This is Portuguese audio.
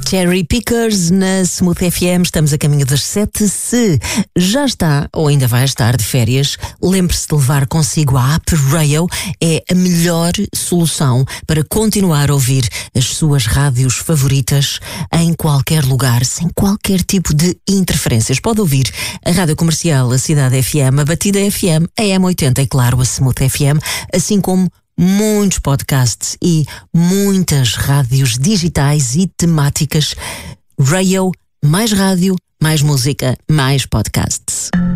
Cherry Pickers na Smooth FM. Estamos a caminho das 7. Se já está ou ainda vai estar de férias, lembre-se de levar consigo a app Rayo. É a melhor solução para continuar a ouvir as suas rádios favoritas em qualquer lugar, sem qualquer tipo de interferências. Pode ouvir a Rádio Comercial, a Cidade FM, a Batida FM, a M80 e, claro, a Smooth FM, assim como muitos podcasts e muitas rádios digitais e temáticas. Rayo, mais rádio, mais música, mais podcasts.